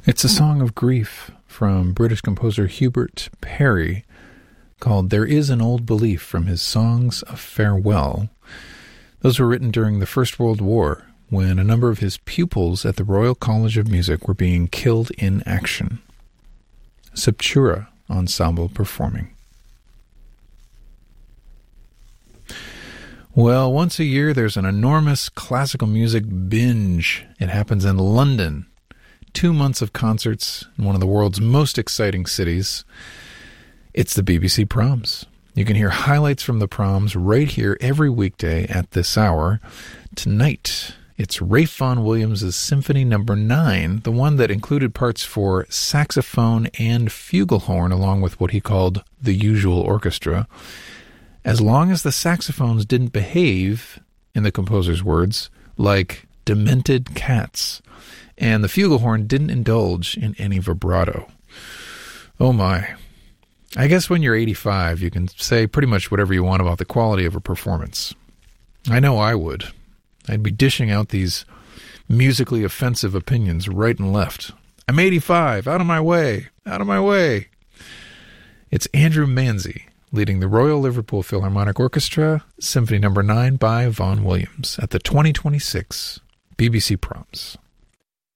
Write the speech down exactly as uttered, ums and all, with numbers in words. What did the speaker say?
It's a song of grief from British composer Hubert Parry called There Is an Old Belief from his Songs of Farewell. Those were written during the First World War when a number of his pupils at the Royal College of Music were being killed in action. Septura Ensemble performing. Well, once a year there's an enormous classical music binge. It happens in London. Two months of concerts in one of the world's most exciting cities. It's the B B C Proms. You can hear highlights from the Proms right here every weekday at this hour. Tonight, it's Ralph Vaughan Williams' Symphony Number nine, the one that included parts for saxophone and flugelhorn, along with what he called the usual orchestra. As long as the saxophones didn't behave, in the composer's words, like demented cats, and the flugelhorn didn't indulge in any vibrato. Oh my. I guess when you're eighty-five, you can say pretty much whatever you want about the quality of a performance. I know I would. I'd be dishing out these musically offensive opinions right and left. I'm eighty-five, out of my way, out of my way. It's Andrew Manzi leading the Royal Liverpool Philharmonic Orchestra, Symphony Number nine by Vaughan Williams at the twenty twenty-six B B C Proms.